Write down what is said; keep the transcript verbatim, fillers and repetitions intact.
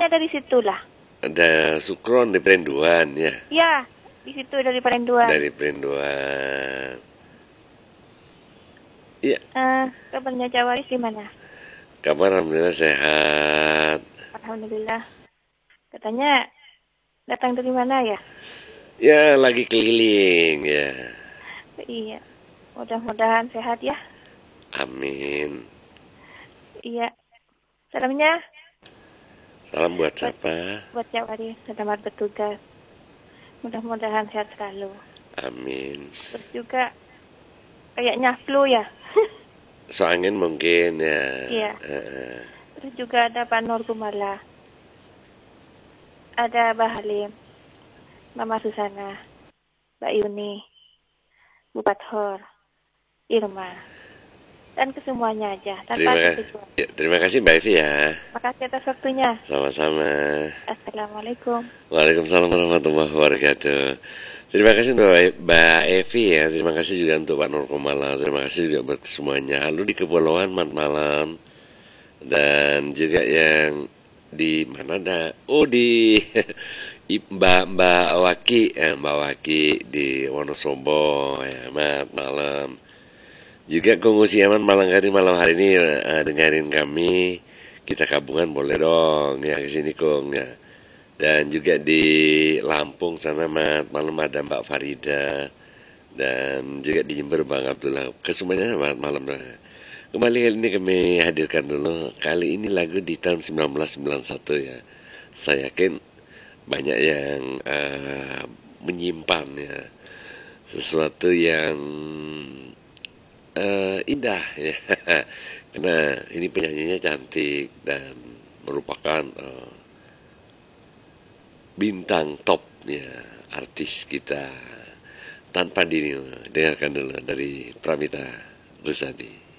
pokoknya dari situlah. Ada Sukron di Perinduan ya? Ya, di situ dari Perinduan. Dari Perinduan. Iya. Uh, kabarnya Jawaris gimana? Kabar alhamdulillah sehat. Alhamdulillah. Katanya datang dari mana ya? Ya lagi keliling ya. Iya. Mudah-mudahan sehat ya. Amin. Iya. Salamnya. Salam buat siapa? Buat Jawaris, selamat bertugas. Mudah-mudahan sehat selalu. Amin. Terus juga kayaknya flu ya. So angin mungkin ya. Iya. Uh, Terus juga ada Pak Nur Kumala. Ada Mbak Halim, Mama Susana, Mbak Yuni, Bu Bathor, Irma, dan kesemuanya aja. terima, ka ya, terima kasih Mbak Evi ya. Makasih atas waktunya. Sama-sama. Assalamualaikum. Waalaikumsalam warahmatullahi wabarakatuh. Terima kasih untuk Mbak Evi ya. Terima kasih juga untuk Pak Nur Kumala. Terima kasih juga buat semuanya. Lalu di Kepulauan Mat Malam. Dan juga yang di mana ada? Oh di Mbak Mbak Waki, eh, Mbak Waki di Wonosobo ya, Mat Malam. Juga Konghusi Aman Malangkari malam hari ini uh, dengerin kami. Kita kabungan boleh dong ya ke sini Kong ya. Dan juga di Lampung sana Mat malam ada Mbak Farida. Dan juga di Jember Bang Abdullah. Kesemuanya Mat malam dah. Kembali kali ini kami hadirkan dulu. Kali ini lagu di tahun seribu sembilan ratus sembilan puluh satu ya. Saya yakin banyak yang uh, menyimpan ya sesuatu yang uh, indah ya. Karena ini penyanyinya cantik dan merupakan uh, bintang top ya, artis kita tanpa diri. Dengarkan dulu dari Pramita Rusadi.